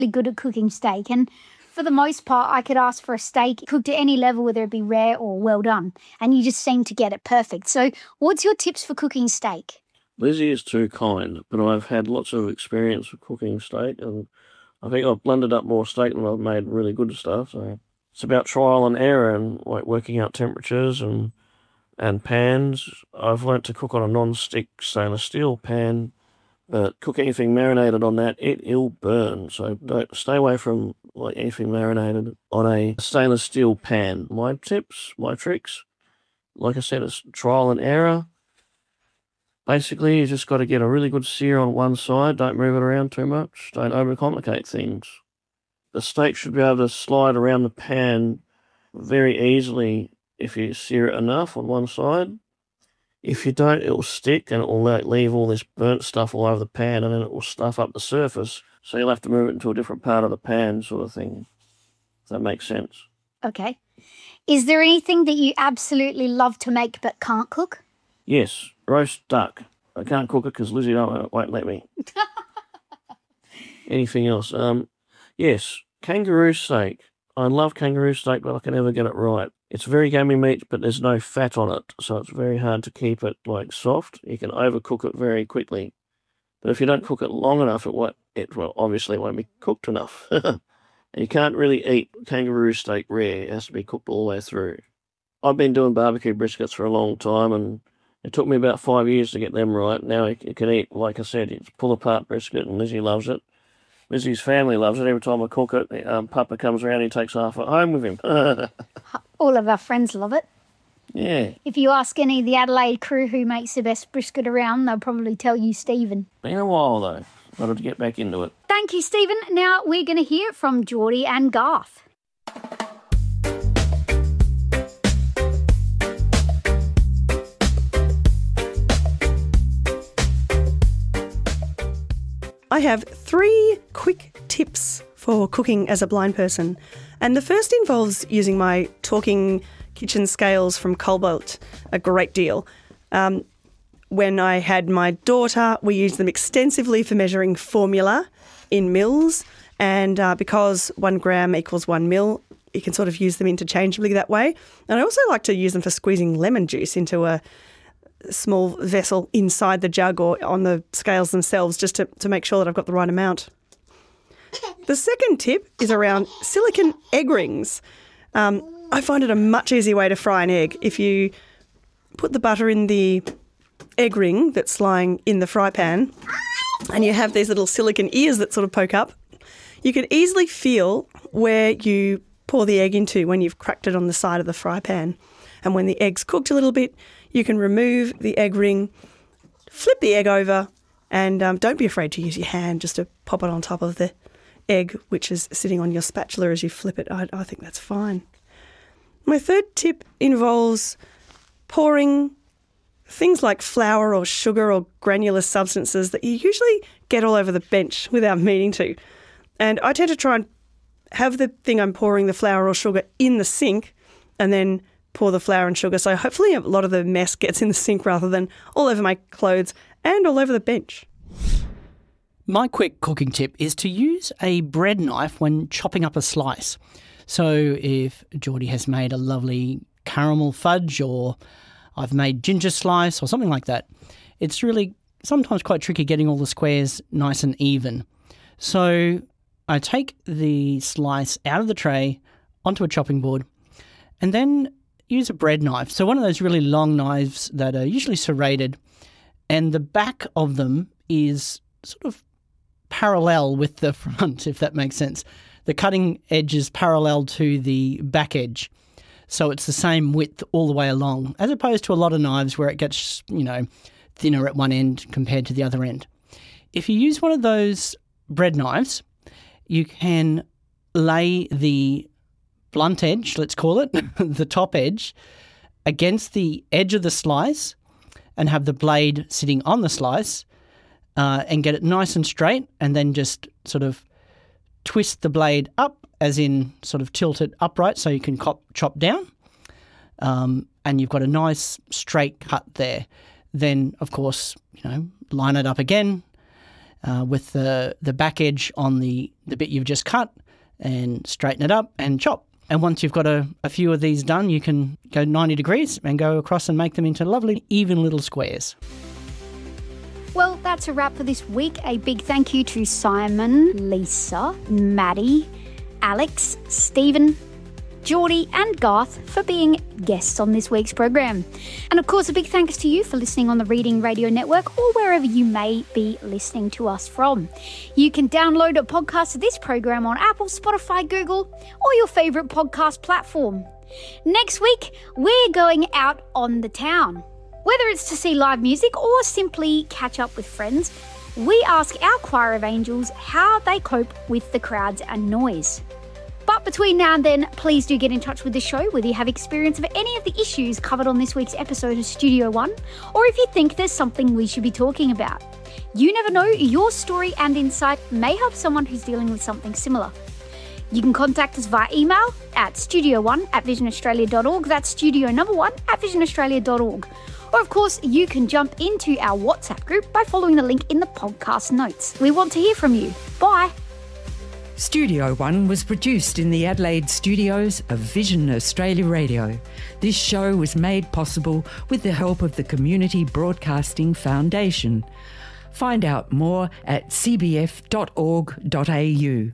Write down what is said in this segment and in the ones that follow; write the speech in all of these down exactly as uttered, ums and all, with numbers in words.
good at cooking steak, and for the most part, I could ask for a steak cooked at any level, whether it be rare or well done, and you just seem to get it perfect. So what's your tips for cooking steak? Lizzie is too kind, but I've had lots of experience with cooking steak, and I think I've blended up more steak than I've made really good stuff. So it's about trial and error and like working out temperatures and and pans. I've learnt to cook on a non-stick stainless steel pan, but cook anything marinated on that, it, it'll burn. So don't stay away from like anything marinated on a stainless steel pan. My tips, my tricks, like I said, it's trial and error. Basically, you just got to get a really good sear on one side. Don't move it around too much. Don't overcomplicate things. The steak should be able to slide around the pan very easily if you sear it enough on one side. If you don't, it'll stick and it'll leave all this burnt stuff all over the pan, and then it will stuff up the surface. So you'll have to move it into a different part of the pan, sort of thing. If that makes sense. Okay. Is there anything that you absolutely love to make but can't cook? Yes, roast duck. I can't cook it because Lizzie don't, won't let me. Anything else? Um, yes, kangaroo steak. I love kangaroo steak, but I can never get it right. It's very gamey meat, but there's no fat on it, so it's very hard to keep it like soft. You can overcook it very quickly, but if you don't cook it long enough, it won't. It well, obviously won't be cooked enough. And you can't really eat kangaroo steak rare. It has to be cooked all the way through. I've been doing barbecue briskets for a long time, and it took me about five years to get them right. Now you can eat, like I said, it's pull apart brisket, and Lizzie loves it. Lizzie's family loves it. Every time I cook it, um, Papa comes around, he takes half it home with him. All of our friends love it. Yeah. If you ask any of the Adelaide crew who makes the best brisket around, they'll probably tell you Stephen. Been a while, though. Got to get back into it. Thank you, Stephen. Now we're going to hear from Geordie and Garth. I have three quick tips for cooking as a blind person. And the first involves using my talking kitchen scales from Cobalt a great deal. Um, when I had my daughter, we used them extensively for measuring formula in mils. And uh, because one gram equals one mil, you can sort of use them interchangeably that way. And I also like to use them for squeezing lemon juice into a small vessel inside the jug or on the scales themselves, just to, to make sure that I've got the right amount. The second tip is around silicone egg rings. Um, I find it a much easier way to fry an egg. If you put the butter in the egg ring that's lying in the fry pan and you have these little silicone ears that sort of poke up, you can easily feel where you pour the egg into when you've cracked it on the side of the fry pan. And when the egg's cooked a little bit, you can remove the egg ring, flip the egg over, and um, don't be afraid to use your hand just to pop it on top of the egg, which is sitting on your spatula as you flip it. I, I think that's fine. My third tip involves pouring things like flour or sugar or granular substances that you usually get all over the bench without meaning to. And I tend to try and have the thing I'm pouring the flour or sugar in the sink and then pour the flour and sugar. So hopefully a lot of the mess gets in the sink rather than all over my clothes and all over the bench. My quick cooking tip is to use a bread knife when chopping up a slice. So if Geordie has made a lovely caramel fudge or I've made ginger slice or something like that, it's really sometimes quite tricky getting all the squares nice and even. So I take the slice out of the tray onto a chopping board and then use a bread knife. So one of those really long knives that are usually serrated, and the back of them is sort of parallel with the front, if that makes sense. The cutting edge is parallel to the back edge. So it's the same width all the way along, as opposed to a lot of knives where it gets, you know, thinner at one end compared to the other end. If you use one of those bread knives, you can lay the blunt edge, let's call it, the top edge, against the edge of the slice and have the blade sitting on the slice uh, and get it nice and straight, and then just sort of twist the blade up, as in sort of tilt it upright so you can cop, chop down, um, and you've got a nice straight cut there. Then, of course, you know, line it up again uh, with the, the back edge on the, the bit you've just cut, and straighten it up and chop. And once you've got a, a few of these done, you can go ninety degrees and go across and make them into lovely, even little squares. Well, that's a wrap for this week. A big thank you to Simon, Lisa, Maddie, Alex, Stephen, Geordie and Garth for being guests on this week's program. And of course, a big thanks to you for listening on the Reading Radio Network or wherever you may be listening to us from. You can download a podcast of this program on Apple, Spotify, Google, or your favourite podcast platform. Next week, we're going out on the town. Whether it's to see live music or simply catch up with friends, we ask our choir of angels how they cope with the crowds and noise. But between now and then, please do get in touch with the show whether you have experience of any of the issues covered on this week's episode of Studio One, or if you think there's something we should be talking about. You never know, your story and insight may help someone who's dealing with something similar. You can contact us via email at studio one at vision australia dot org. That's studio number one at vision australia dot org. Or of course, you can jump into our WhatsApp group by following the link in the podcast notes. We want to hear from you. Bye. Studio One was produced in the Adelaide studios of Vision Australia Radio. This show was made possible with the help of the Community Broadcasting Foundation. Find out more at c b f dot org dot a u.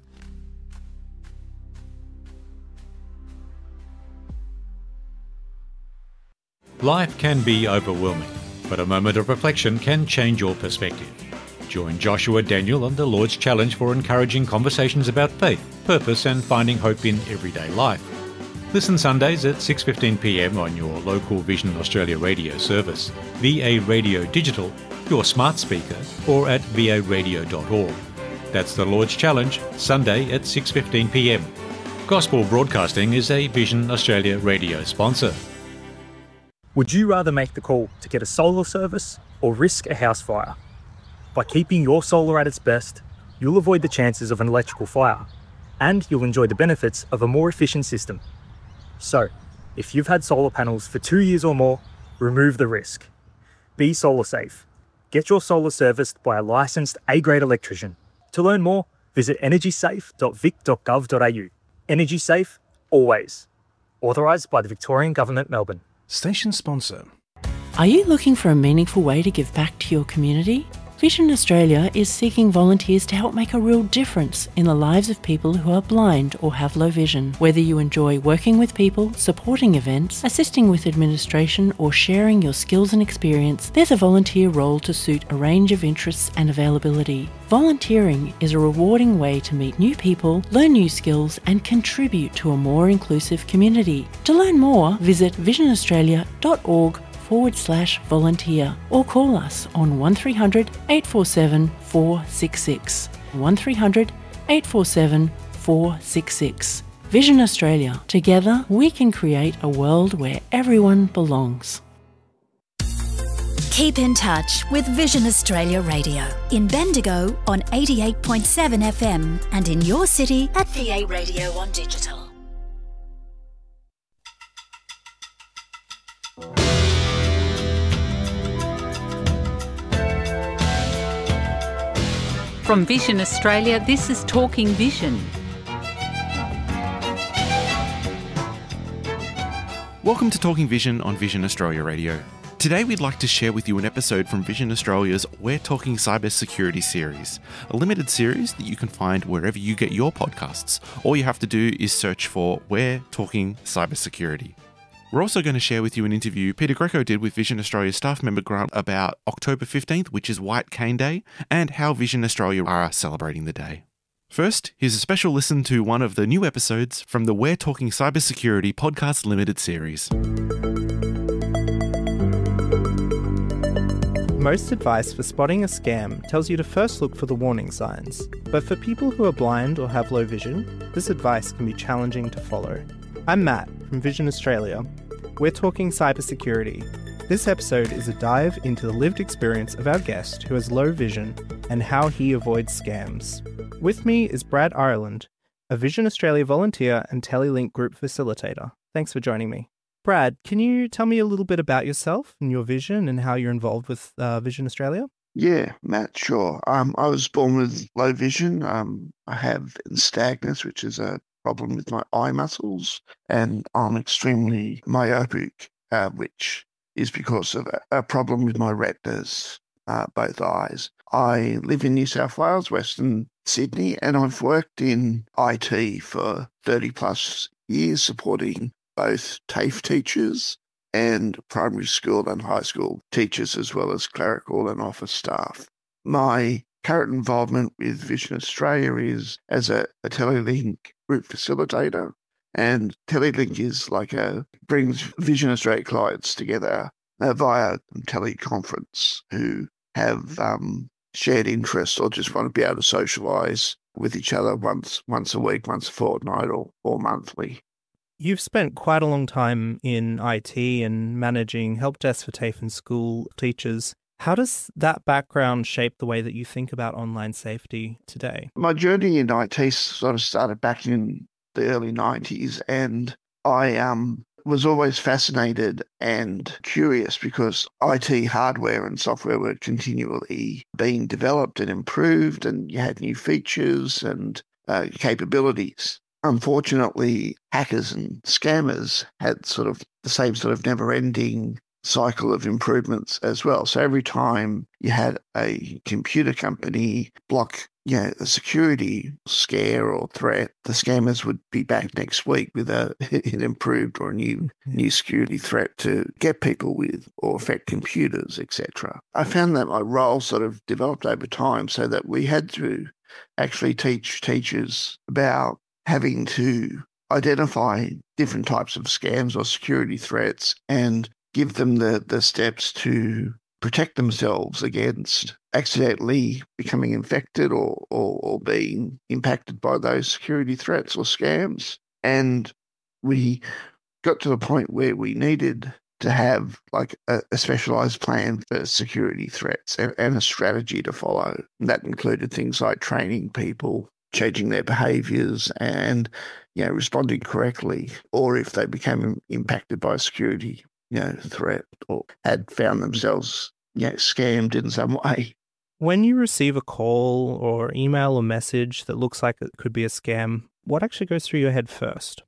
Life can be overwhelming, but a moment of reflection can change your perspective. Join Joshua Daniel on the Lord's Challenge for encouraging conversations about faith, purpose and finding hope in everyday life. Listen Sundays at six fifteen p m on your local Vision Australia radio service, V A Radio Digital, your smart speaker, or at v a radio dot org. That's the Lord's Challenge, Sunday at six fifteen p m. Gospel Broadcasting is a Vision Australia radio sponsor. Would you rather make the call to get a solar service or risk a house fire? By keeping your solar at its best, you'll avoid the chances of an electrical fire, and you'll enjoy the benefits of a more efficient system. So, if you've had solar panels for two years or more, remove the risk. Be solar safe. Get your solar serviced by a licensed A-grade electrician. To learn more, visit energy safe dot vic dot gov dot a u. Energy safe, always. Authorised by the Victorian Government, Melbourne. Station sponsor. Are you looking for a meaningful way to give back to your community? Vision Australia is seeking volunteers to help make a real difference in the lives of people who are blind or have low vision. Whether you enjoy working with people, supporting events, assisting with administration, or sharing your skills and experience, there's a volunteer role to suit a range of interests and availability. Volunteering is a rewarding way to meet new people, learn new skills, and contribute to a more inclusive community. To learn more, visit vision australia dot org forward slash volunteer or call us on one three hundred eight four seven four six six. one three hundred eight four seven four six six. Vision Australia. Together we can create a world where everyone belongs. Keep in touch with Vision Australia Radio in Bendigo on eighty-eight point seven F M and in your city at V A Radio on digital. From Vision Australia, this is Talking Vision. Welcome to Talking Vision on Vision Australia Radio. Today we'd like to share with you an episode from Vision Australia's We're Talking Cybersecurity series, a limited series that you can find wherever you get your podcasts. All you have to do is search for We're Talking Cybersecurity. We're also going to share with you an interview Peter Greco did with Vision Australia staff member Grant about October fifteenth, which is White Cane Day, and how Vision Australia are celebrating the day. First, here's a special listen to one of the new episodes from the We're Talking Cybersecurity podcast limited series. Most advice for spotting a scam tells you to first look for the warning signs, but for people who are blind or have low vision, this advice can be challenging to follow. I'm Matt from Vision Australia. We're talking cybersecurity. This episode is a dive into the lived experience of our guest who has low vision and how he avoids scams. With me is Brad Ireland, a Vision Australia volunteer and Telelink group facilitator. Thanks for joining me. Brad, can you tell me a little bit about yourself and your vision and how you're involved with uh, Vision Australia? Yeah, Matt, sure. Um, I was born with low vision. Um, I have nystagmus, which is a problem with my eye muscles, and I'm extremely myopic, uh, which is because of a, a problem with my retinas, uh, both eyes. I live in New South Wales, Western Sydney, and I've worked in I T for thirty plus years, supporting both TAFE teachers and primary school and high school teachers, as well as clerical and office staff. My current involvement with Vision Australia is as a, a Telelink group facilitator, and Telelink is like a brings Vision Australia clients together uh, via teleconference who have um, shared interests or just want to be able to socialise with each other once once a week, once a fortnight, or, or monthly. You've spent quite a long time in I T and managing help desks for TAFE and school teachers. How does that background shape the way that you think about online safety today? My journey in I T sort of started back in the early nineties, and I um, was always fascinated and curious because I T hardware and software were continually being developed and improved, and you had new features and uh, capabilities. Unfortunately, hackers and scammers had sort of the same sort of never-ending cycle of improvements as well. So every time you had a computer company block, you know, a security scare or threat, the scammers would be back next week with a an improved or a new new security threat to get people with or affect computers, et cetera. I found that my role sort of developed over time, so that we had to actually teach teachers about having to identify different types of scams or security threats and give them the, the steps to protect themselves against accidentally becoming infected or, or, or being impacted by those security threats or scams. And we got to the point where we needed to have like a, a specialised plan for security threats and, and a strategy to follow. And that included things like training people, changing their behaviours and, you know, responding correctly, or if they became impacted by a security, you know, threat or had found themselves, you know, scammed in some way. When you receive a call or email or message that looks like it could be a scam, what actually goes through your head first?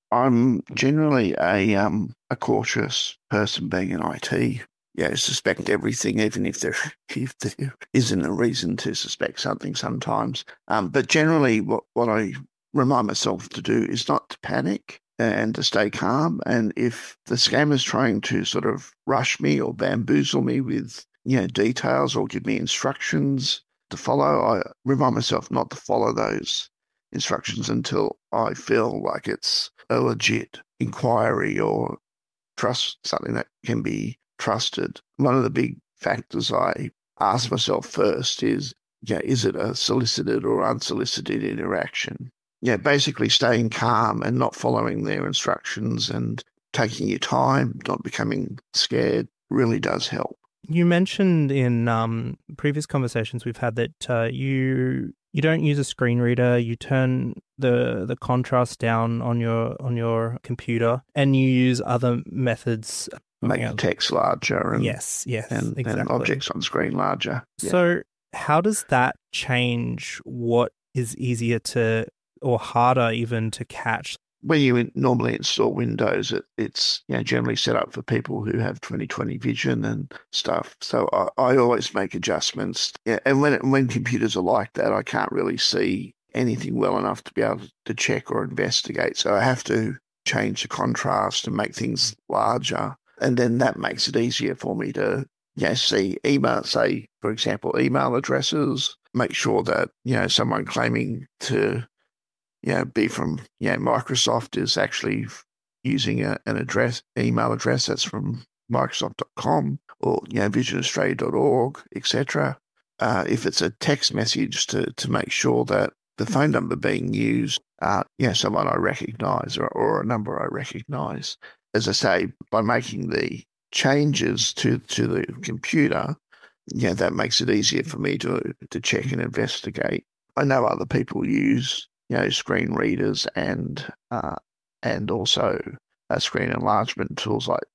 I'm generally a um a cautious person, being in I T. Yeah, suspect everything, even if there if there isn't a reason to suspect something sometimes. Um, but generally, what what I remind myself to do is not to panic and to stay calm. And if the scammer's trying to sort of rush me or bamboozle me with, you know, details or give me instructions to follow, I remind myself not to follow those instructions until I feel like it's a legit inquiry or trust something that can be trusted. One of the big factors I ask myself first is, yeah, is it a solicited or unsolicited interaction? Yeah, basically staying calm and not following their instructions and taking your time, not becoming scared, really does help. You mentioned in um, previous conversations we've had that uh, you you don't use a screen reader. You turn the the contrast down on your on your computer, and you use other methods. Make the text larger and yes, yes, and, exactly. and objects on screen larger. Yeah. So, how does that change what is easier to or harder even to catch? When you in, normally install Windows, it, it's, you know, generally set up for people who have twenty twenty vision and stuff. So I, I always make adjustments. Yeah, and when it, when computers are like that, I can't really see anything well enough to be able to check or investigate. So I have to change the contrast and make things larger. And then that makes it easier for me to, you know, see email, say, for example, email addresses, make sure that, you know, someone claiming to, you know, be from, you know, Microsoft is actually using a, an address, email address that's from Microsoft dot com or, you know, vision australia dot org, et cetera. Uh, if it's a text message, to, to make sure that the phone number being used, uh, you know, someone I recognise or, or a number I recognise. As I say, by making the changes to, to the computer, yeah, that makes it easier for me to to check and investigate. I know other people use, you know, screen readers and uh, and also uh, screen enlargement tools like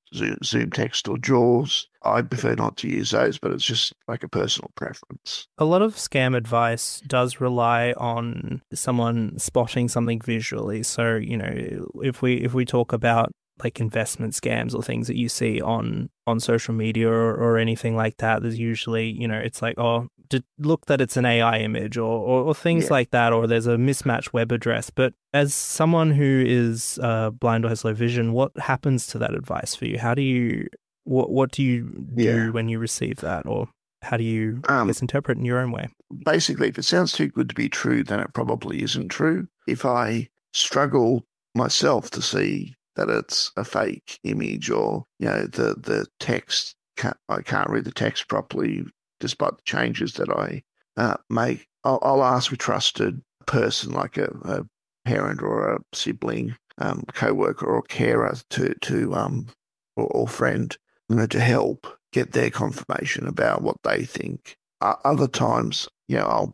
Zoom, Zoom Text or JAWS. I prefer not to use those, but it's just like a personal preference. A lot of scam advice does rely on someone spotting something visually. So, you know, if we if we talk about like investment scams or things that you see on on social media or, or anything like that, there's usually, you know, it's like, oh, to look that it's an A I image or, or, or things Yeah. like that, or there's a mismatched web address. But as someone who is uh, blind or has low vision, what happens to that advice for you? How do you, what, what do you do Yeah. when you receive that? Or how do you, I Um, guess, interpret in your own way? Basically, if it sounds too good to be true, then it probably isn't true. If I struggle myself to see that it's a fake image, or, you know, the, the text, can't, I can't read the text properly despite the changes that I uh, make, I'll, I'll ask a trusted person like a, a parent or a sibling, um, co-worker or carer to, to um, or, or friend, you know, to help get their confirmation about what they think. Uh, other times, you know, I'll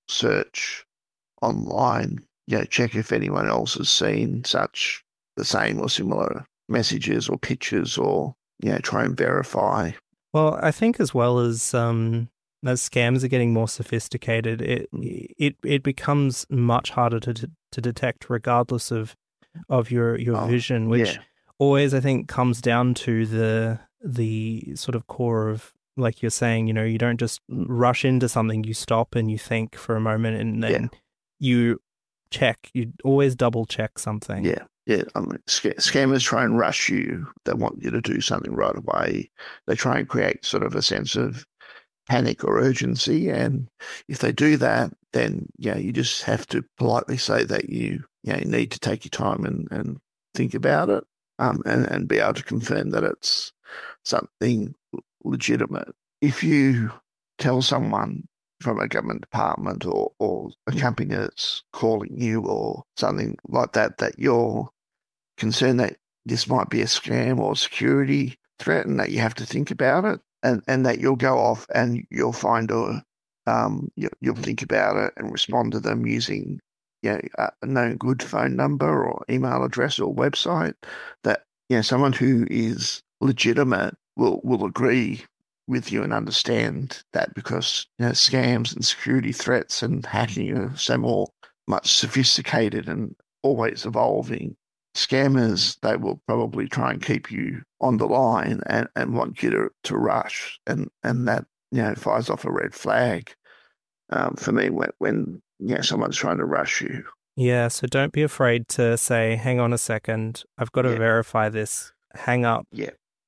search online, you know, check if anyone else has seen such the same or similar messages or pictures, or, you know, try and verify. Well, I think as well as um, as scams are getting more sophisticated, it it it becomes much harder to to detect, regardless of of your your Oh, vision, which yeah. always, I think, comes down to the the sort of core of, like you're saying, you know, you don't just rush into something, you stop and you think for a moment, and then you check, you always double check something. Yeah, yeah. I mean, sc- scammers try and rush you. They want you to do something right away. They try and create sort of a sense of panic or urgency. And if they do that, then, yeah, you just have to politely say that you, you know, need to take your time and, and think about it, um, and, and be able to confirm that it's something legitimate. If you tell someone from a government department or, or a company that's calling you or something like that, that you're concerned that this might be a scam or security threat, and that you have to think about it, and, and that you'll go off and you'll find a, um, you, you'll think about it and respond to them using, you know, a known good phone number or email address or website, that, you know, someone who is legitimate will, will agree with you and understand that, because, you know, scams and security threats and hacking are so more much sophisticated and always evolving. Scammers, they will probably try and keep you on the line and, and want you to, to rush, and, and that, you know, fires off a red flag um, for me when, when, you know, someone's trying to rush you. Yeah, so don't be afraid to say, hang on a second, I've got to Yeah. verify this, hang up, Yeah,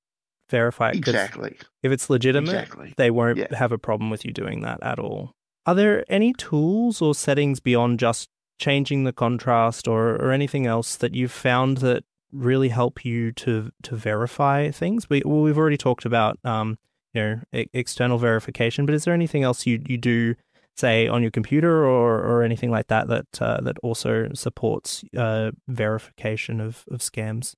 verify it. 'cause exactly. If it's legitimate, Exactly. they won't Yeah. have a problem with you doing that at all. Are there any tools or settings beyond just changing the contrast or, or anything else that you've found that really help you to to verify things? We, well, we've already talked about um, you know, e- external verification, but is there anything else you, you do, say, on your computer or, or anything like that that uh, that also supports uh, verification of, of scams?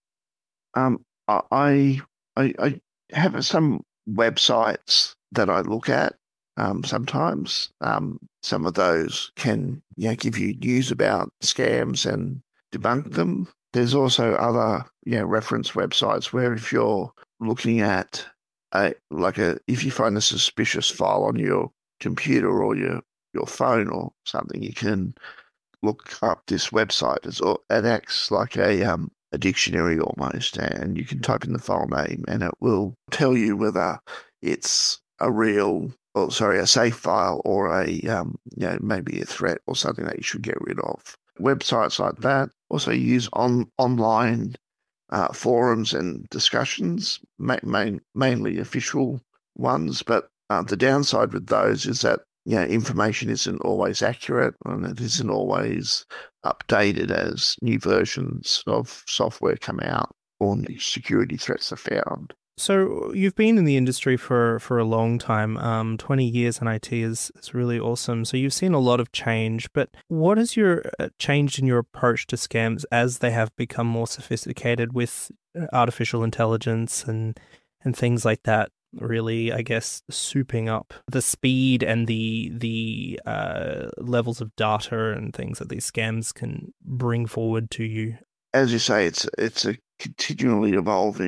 Um, I, I I have some websites that I look at. Um, sometimes um, some of those can, you know, give you news about scams and debunk them. There's also other, you know, reference websites where if you're looking at a like a if you find a suspicious file on your computer or your your phone or something, you can look up this website. It's, it acts like a um, a dictionary almost, and you can type in the file name and it will tell you whether it's a real, or sorry, a safe file or a, um, you know, maybe a threat or something that you should get rid of. Websites like that also use on online uh, forums and discussions, ma- main, mainly official ones, but uh, the downside with those is that, you know, information isn't always accurate and it isn't always updated as new versions of software come out or new security threats are found. So you've been in the industry for, for a long time. Um, twenty years in I T is, is really awesome. So you've seen a lot of change, but what has your uh, changed in your approach to scams as they have become more sophisticated with artificial intelligence and and things like that? Really, I guess, souping up the speed and the the uh, levels of data and things that these scams can bring forward to you. As you say, it's it's a continually evolving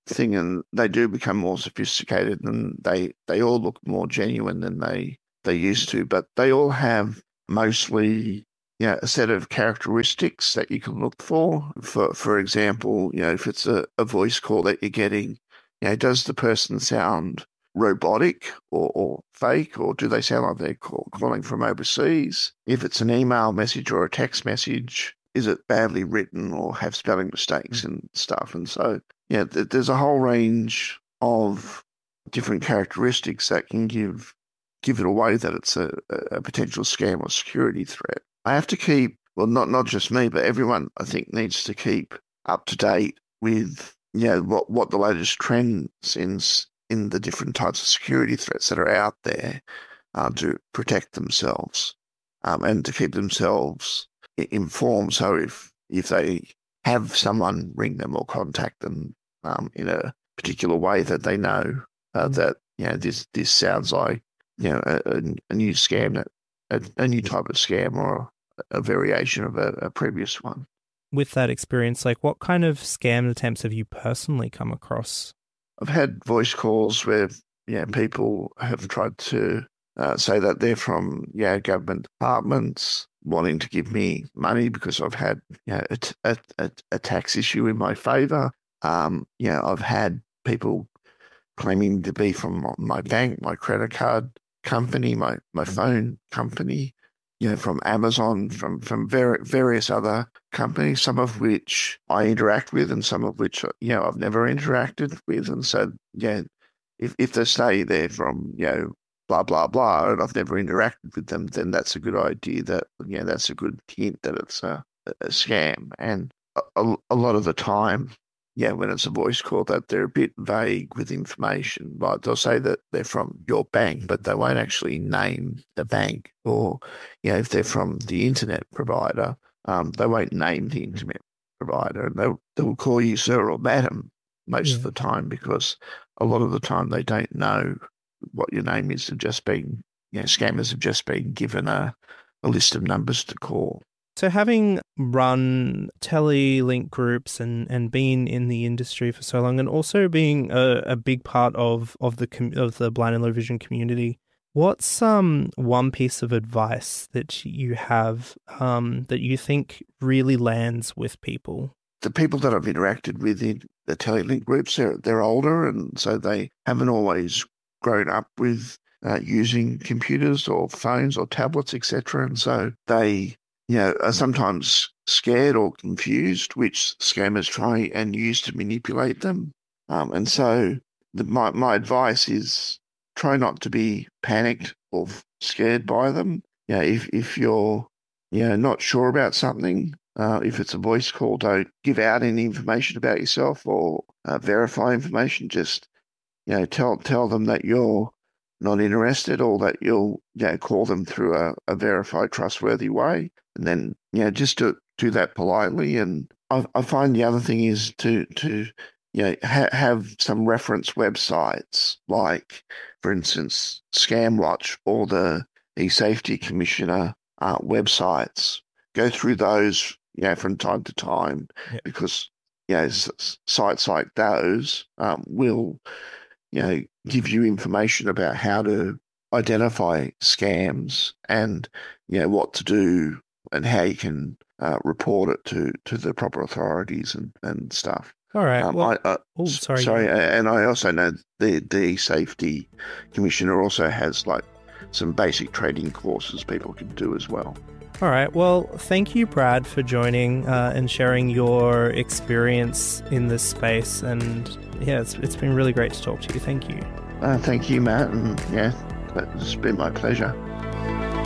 thing, and they do become more sophisticated, and they, they all look more genuine than they, they used to, but they all have mostly, you know, a set of characteristics that you can look for. For for example, you know, if it's a, a voice call that you're getting, you know, does the person sound robotic or, or fake, or do they sound like they're call, calling from overseas? If it's an email message or a text message, is it badly written or have spelling mistakes and stuff? And so, yeah, th- there's a whole range of different characteristics that can give give it away that it's a, a potential scam or security threat. I have to keep, well, not not just me, but everyone, I think, needs to keep up to date with, you know, what, what the latest trends in in the different types of security threats that are out there uh, to protect themselves um, and to keep themselves informed. So if if they have someone ring them or contact them um, in a particular way, that they know uh, that, you know, this this sounds like, you know, a, a new scam, that a, a new type of scam or a variation of a, a previous one. With that experience, like, what kind of scam attempts have you personally come across? I've had voice calls where, yeah, people have tried to uh, say that they're from, yeah, government departments wanting to give me money because I've had, you know, a, a, a tax issue in my favour. Um, you know, I've had people claiming to be from my bank, my credit card company, my, my phone company, you know, from Amazon, from, from ver- various other companies, some of which I interact with and some of which, you know, I've never interacted with. And so, yeah, if, if they say they're from, you know, blah, blah, blah, and I've never interacted with them, then that's a good idea that, you know, that's a good hint that it's a, a scam. And a, a lot of the time, yeah, when it's a voice call, that they're a bit vague with information. Like, they'll say that they're from your bank, but they won't actually name the bank. Or, you know, if they're from the internet provider, um, they won't name the internet provider. And they'll, they'll call you sir or madam most yeah. of the time, because a lot of the time they don't know what your name is. They've just been, you know, scammers have just been given a, a list of numbers to call. So having run telelink groups and, and been in the industry for so long, and also being a, a big part of, of the com- of the blind and low vision community, what's um one piece of advice that you have um that you think really lands with people? The people that I've interacted with in the telelink groups, they're, they're older, and so they haven't always grown up with uh, using computers or phones or tablets, et cetera. And so they, you know, are sometimes scared or confused, which scammers try and use to manipulate them. Um, and so the, my, my advice is try not to be panicked or scared by them. You know, if, if you're, you know, not sure about something, uh, if it's a voice call, don't give out any information about yourself or uh, verify information. Just, you know, tell tell them that you're not interested, or that you'll, you know, call them through a, a verified, trustworthy way. And then, you know, just to do that politely. And I, I find the other thing is to, to you know, ha- have some reference websites, like, for instance, ScamWatch or the eSafety Commissioner uh, websites. Go through those, you know, from time to time, yeah. because, you know, s- sites like those um, will, you know, give you information about how to identify scams and, you know, what to do and how you can uh, report it to, to the proper authorities and, and stuff. All right. Um, well, I, uh, oh, sorry. Sorry, and I also know the, the Safety Commissioner also has, like, some basic trading courses people can do as well. All right. Well, thank you, Brad, for joining uh, and sharing your experience in this space. And yeah, it's it's been really great to talk to you. Thank you. Uh, thank you, Matt. And yeah, it's been my pleasure.